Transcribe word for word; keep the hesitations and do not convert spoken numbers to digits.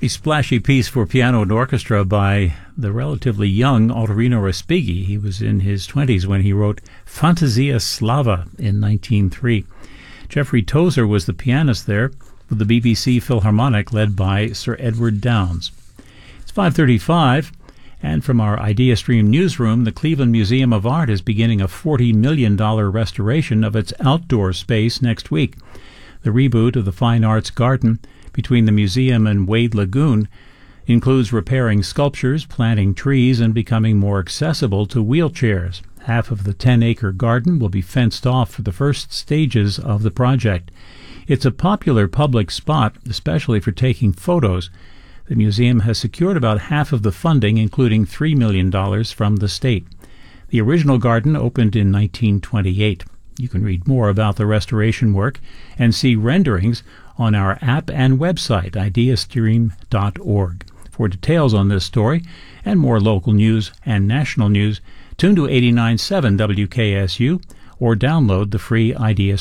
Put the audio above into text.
Pretty splashy piece for piano and orchestra by the relatively young Ottorino Respighi. He was in his twenties when he wrote Fantasia Slava in nineteen oh three. Geoffrey Tozer was the pianist there, with the B B C Philharmonic led by Sir Edward Downes. It's five thirty-five, and from our IdeaStream newsroom, the Cleveland Museum of Art is beginning a forty million dollars restoration of its outdoor space next week. The reboot of the Fine Arts Garden between the museum and Wade Lagoon includes repairing sculptures, planting trees, and becoming more accessible to wheelchairs. Half of the ten-acre garden will be fenced off for the first stages of the project. It's a popular public spot, especially for taking photos. The museum has secured about half of the funding, including three million dollars from the state. The original garden opened in nineteen twenty-eight. You can read more about the restoration work and see renderings on our app and website, ideastream dot org. For details on this story and more local news and national news, tune to eighty-nine point seven W K S U or download the free Idea